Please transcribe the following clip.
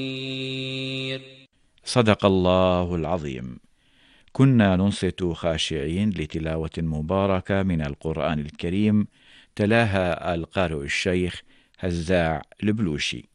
صدق الله العظيم. كنا ننصت خاشعين لتلاوة مباركة من القرآن الكريم، تلاها القارئ الشيخ هزاع البلوشي.